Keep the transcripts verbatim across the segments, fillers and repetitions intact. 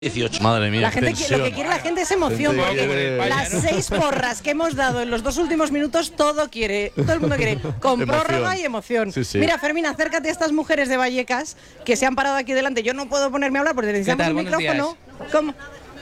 dieciocho. Madre mía, la gente que, lo que quiere la gente es emoción. Gente Porque quiere... las seis porras que hemos dado en los dos últimos minutos, todo quiere, todo el mundo quiere con prórroga y emoción. Sí, sí. Mira, Fermín, acércate a estas mujeres de Vallecas que se han parado aquí delante. Yo no puedo ponerme a hablar porque necesitamos un micrófono. ¿Cómo?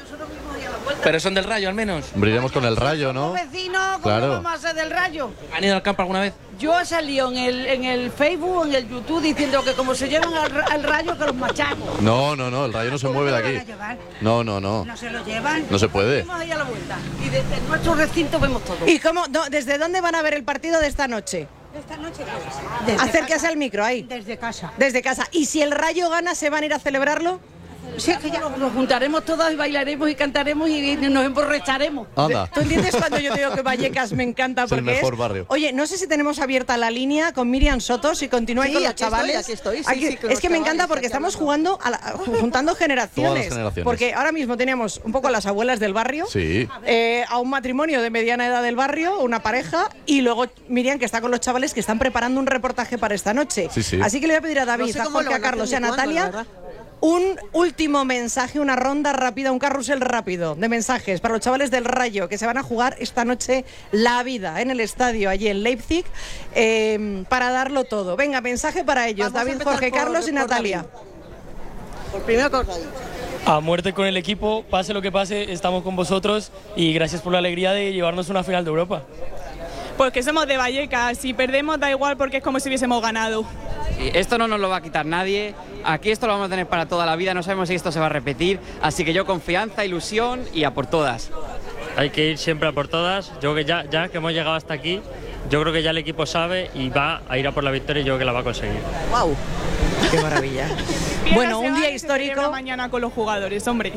Pero son del Rayo, al menos. Hombre, iremos con el Rayo, ¿no? Vecino, ¿cómo Claro. vamos a ser del Rayo? ¿Han ido al campo alguna vez? Yo he salido en el, en el Facebook, en el YouTube, diciendo que como se llevan al, al Rayo, que los machaco. No, no, no, el Rayo no se mueve de ¿Cómo lo aquí. van a llevar? No, no, no. No se lo llevan. No se puede. Vamos ahí a la vuelta. Y desde nuestro recinto vemos todo. ¿Y cómo, no, desde dónde van a ver el partido de esta noche? Esta noche desde Acérquese casa. al micro, ahí. Desde casa. Desde casa. ¿Y si el Rayo gana, se van a ir a celebrarlo? Sí, es que ya nos juntaremos todas y bailaremos y cantaremos y nos emborracharemos. Anda. ¿Tú entiendes cuando yo digo que Vallecas me encanta? Es el Porque mejor barrio. Oye, no sé si tenemos abierta la línea con Miriam Soto, si continúa ahí Sí, con los aquí estoy, chavales. aquí estoy, sí, Aquí- sí, con es los que me encanta chavales, porque aquí estamos hablando. jugando, a la- juntando generaciones, Todas las generaciones. Porque ahora mismo teníamos un poco a las abuelas del barrio, Sí. eh, a un matrimonio de mediana edad del barrio, una pareja, y luego Miriam que está con los chavales que están preparando un reportaje para esta noche. Sí, sí. Así que le voy a pedir a David, No sé a cómo lo Jorge, a van a hacer Carlos y a ni cuándo, la Natalia verdad. un último mensaje, una ronda rápida, un carrusel rápido de mensajes para los chavales del Rayo que se van a jugar esta noche la vida en el estadio allí en Leipzig, eh, para darlo todo. Venga, mensaje para ellos, Vamos a David, empezar Jorge, por- Carlos y por Natalia. David. Por primera cosa. A muerte con el equipo, pase lo que pase, estamos con vosotros y gracias por la alegría de llevarnos una final de Europa. Pues que somos de Vallecas, si perdemos da igual porque es como si hubiésemos ganado. Sí, esto no nos lo va a quitar nadie, aquí esto lo vamos a tener para toda la vida, no sabemos si esto se va a repetir, así que yo confianza, ilusión y a por todas. Hay que ir siempre a por todas. Yo creo que ya, ya que hemos llegado hasta aquí, yo creo que ya el equipo sabe y va a ir a por la victoria y yo creo que la va a conseguir. Wow. Qué maravilla. Bueno, un día histórico, Mañana con los jugadores, hombre.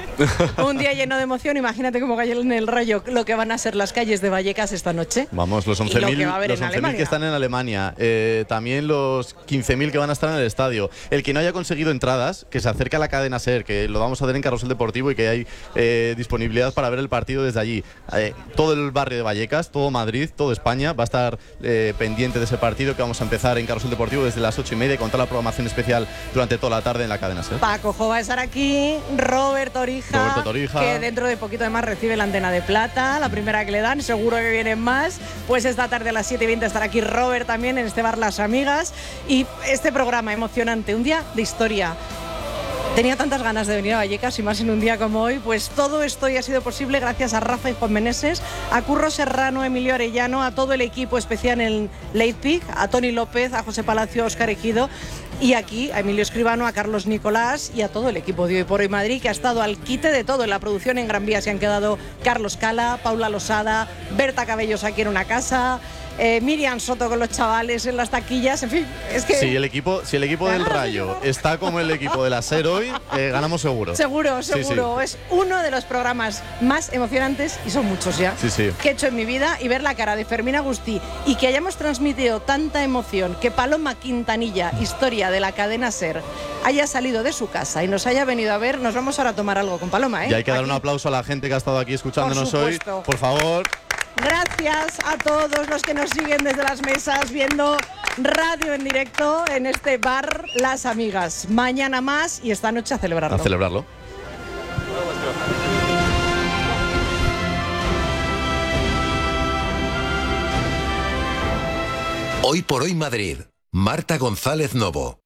un día lleno de emoción. Imagínate cómo cae en el Rayo lo que van a ser las calles de Vallecas esta noche. Vamos, los Y lo once mil que va a haber los en once mil Alemania. que están en Alemania, eh, también los quince mil que van a estar en el estadio. El que no haya conseguido entradas, que se acerque a la cadena SER, que lo vamos a ver en Carrusel Deportivo y que hay eh, disponibilidad para ver el partido desde allí. Eh, todo el barrio de Vallecas, todo Madrid, todo España va a estar eh, pendiente de ese partido que vamos a empezar en Carrusel Deportivo desde las ocho y media y con toda la programación especial durante toda la tarde en la cadena SER. Paco Jo va a estar aquí, Robert Torija, Roberto Torija. que dentro de poquito además recibe la antena de plata, la primera que le dan, seguro que vienen más. Pues esta tarde a las siete y veinte estará aquí Robert también en este bar Las Amigas. Y este programa emocionante, un día de historia. Tenía tantas ganas de venir a Vallecas y más en un día como hoy, pues todo esto ya ha sido posible gracias a Rafa y Juan Meneses, a Curro Serrano, Emilio Arellano, a todo el equipo especial en Leipzig, a Tony López, a José Palacio, a Óscar Ejido y aquí a Emilio Escribano, a Carlos Nicolás y a todo el equipo de Hoy por Hoy Madrid que ha estado al quite de todo. En la producción en Gran Vía se han quedado Carlos Cala, Paula Losada, Berta Cabellos aquí en una casa, eh, Miriam Soto con los chavales en las taquillas, en fin, es que... Si el equipo, si el equipo del Rayo está como el equipo de la SER hoy, eh, ganamos seguro. Seguro, Sí, sí. seguro. Es uno de los programas más emocionantes, y son muchos ya, Sí, sí. que he hecho en mi vida. Y ver la cara de Fermín Agustí y que hayamos transmitido tanta emoción, que Paloma Quintanilla, historia de la cadena SER, haya salido de su casa y nos haya venido a ver. Nos vamos ahora a tomar algo con Paloma, ¿eh? Y hay que dar Aquí. un aplauso a la gente que ha estado aquí escuchándonos Por hoy. supuesto. Por favor. Gracias a todos los que nos siguen desde las mesas viendo radio en directo en este bar Las Amigas. Mañana más y esta noche a celebrarlo. A celebrarlo. Hoy por Hoy Madrid. Marta González Novo.